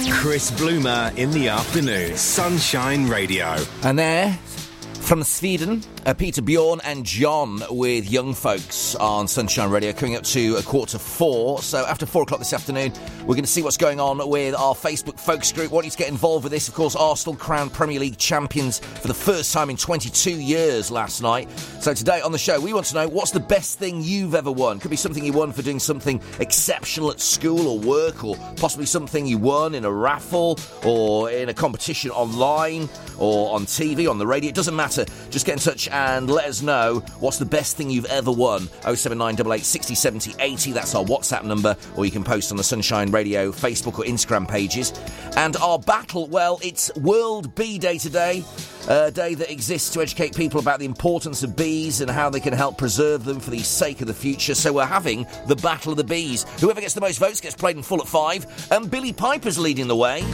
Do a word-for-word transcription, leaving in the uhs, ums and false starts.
Chris Bloomer in the afternoon. Sunshine Radio. And there, from Sweden, uh, Peter Bjorn and John with Young Folks on Sunshine Radio, coming up to a quarter to four. So after four o'clock this afternoon, we're going to see what's going on with our Facebook Folks group. Want you to get involved with this. Of course, Arsenal crowned Premier League champions for the first time in twenty-two years last night. So today on the show, we want to know what's the best thing you've ever won. Could be something you won for doing something exceptional at school or work, or possibly something you won in a raffle or in a competition online or on T V, on the radio. It doesn't matter. Just get in touch and let us know what's the best thing you've ever won. oh seven nine eight eight, six oh, seven oh, eight oh, that's our WhatsApp number, or you can post on the Sunshine Radio Facebook or Instagram pages. And our battle, well, it's World Bee Day today, a day that exists to educate people about the importance of bees and how they can help preserve them for the sake of the future. So we're having the Battle of the Bees. Whoever gets the most votes gets played in full at five, and Billy Piper's leading the way.